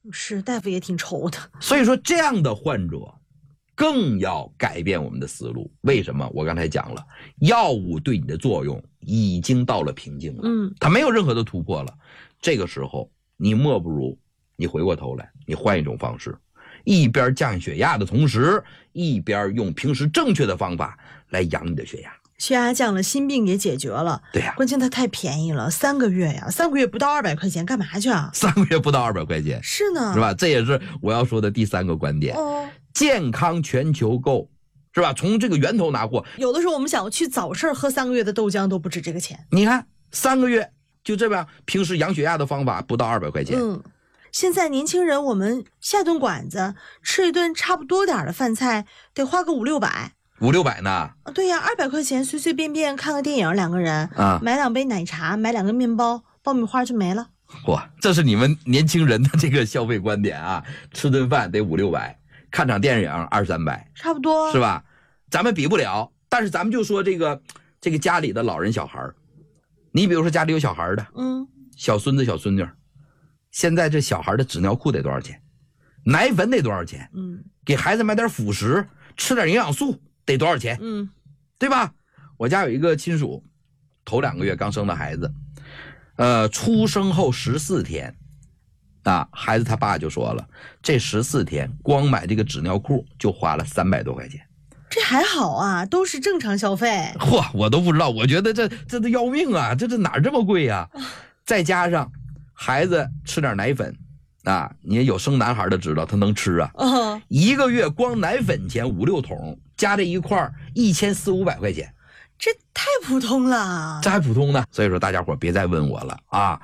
是，大夫也挺愁的。 所以说这样的患者更要改变我们的思路。为什么？我刚才讲了，药物对你的作用已经到了瓶颈了，它没有任何的突破了。这个时候你莫不如你回过头来，你换一种方式，一边降血压的同时，一边用平时正确的方法来养你的血压。 血压降了，心病也解决了。 对呀， 关键它太便宜了，3个月呀，3个月不到200块钱，干嘛去啊 ？3个月不到200块钱， 是呢， 是吧？这也是我要说的第3个观点。健康全球购，是吧？从这个源头拿货。 有的时候我们想去早市喝3个月的豆浆都不止这个钱。 你看3个月就这样，平时养血压的方法不到200块钱。 现在年轻人，我们下顿馆子吃一顿差不多点的饭菜，得花个500-600 呢。 对呀，200块钱随随便便看个电影，2个人买2杯奶茶，买2个面包，爆米花就没了。 哇，这是你们年轻人的这个消费观点啊！吃顿饭得500-600，看场电影200-300， 差不多是吧？咱们比不了，但是咱们就说这个家里的老人小孩，你比如说家里有小孩的，小孙子小孙女，现在这小孩的纸尿裤得多少钱？奶粉得多少钱？给孩子买点辅食，吃点营养素得多少钱？对吧？我家有一个亲属，头2个月刚生的孩子，出生后14天啊，孩子他爸就说了，这14天光买这个纸尿裤就花了300多块钱。 这还好啊，都是正常消费。 嚯，我都不知道，我觉得这都要命啊，这哪这么贵啊？再加上孩子吃点奶粉啊，你有生男孩的知道他能吃啊。1个月光奶粉钱5-6桶，加这一块1400-500块钱， 这太普通了。 这还普通呢。所以说大家伙别再问我了啊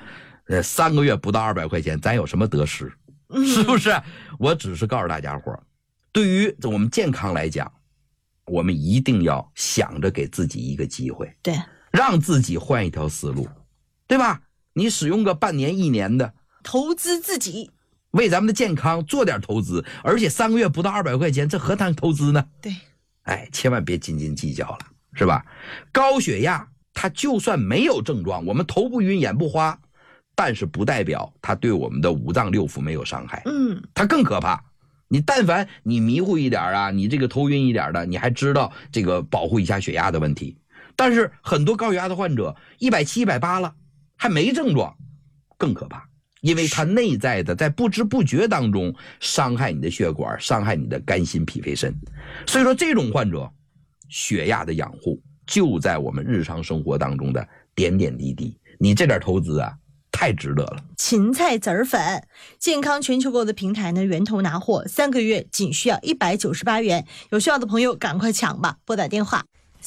，3个月不到200块钱，咱有什么得失？是不是？我只是告诉大家伙，对于我们健康来讲，我们一定要想着给自己一个机会， 对， 让自己换一条思路，对吧？你使用个半年1年的， 投资自己， 为咱们的健康做点投资，而且3个月不到200块钱，这何谈投资呢？ 对， 千万别斤斤计较了，是吧？高血压它就算没有症状，我们头不晕眼不花，但是不代表它对我们的5脏6腑没有伤害，它更可怕。你但凡你迷糊一点啊，你这个头晕一点的，你还知道这个保护一下血压的问题。但是很多高血压的患者170、180了，还没症状，更可怕，因为它内在的在不知不觉当中伤害你的血管，伤害你的肝心脾肺肾。所以说这种患者，血压的养护就在我们日常生活当中的点点滴滴。你这点投资啊，太值得了。 芹菜籽儿粉，健康全球购的平台呢，源头拿货，3个月仅需要198元，有需要的朋友赶快抢吧！拨打电话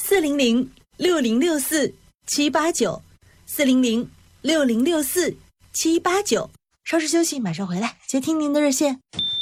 400-6064-789，400-6064-789。稍事休息，马上回来接听您的热线。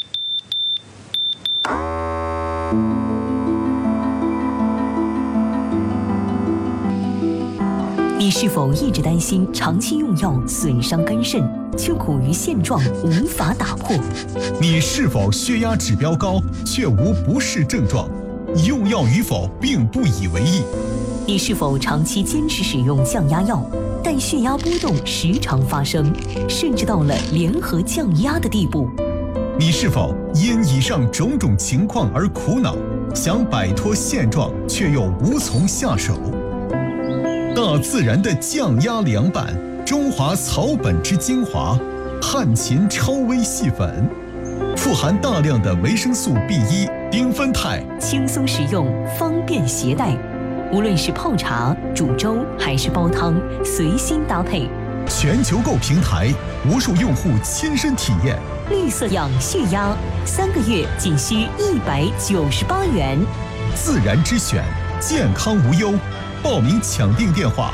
你是否一直担心长期用药损伤肝肾，却苦于现状无法打破？ 你是否血压指标高，却无不适症状，用药与否并不以为意？ 你是否长期坚持使用降压药，但血压波动时常发生，甚至到了联合降压的地步？ 你是否因以上种种情况而苦恼，想摆脱现状，却又无从下手？大自然的降压凉拌，中华草本之精华，汉芹超微细粉，富含大量的维生素 B1、丁酚肽， 轻松食用，方便携带。无论是泡茶、煮粥还是煲汤，随心搭配。 全球购平台，无数用户亲身体验。 绿色养血压，3个月仅需198元。 自然之选，健康无忧。报名抢订电话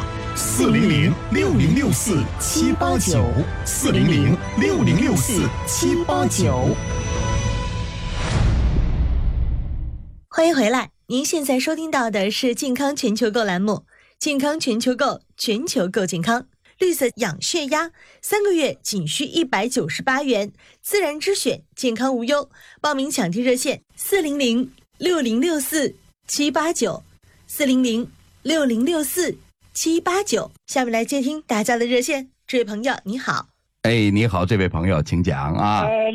：400-6064-789，400-6064-789。 欢迎回来，您现在收听到的是健康全球购栏目，健康全球购，全球购健康。绿色养血压3个月仅需198元，自然之选，健康无忧。报名抢订热线400-6064-789，400-6064-789。下面来接听大家的热线，这位朋友你好。 你好，这位朋友请讲啊。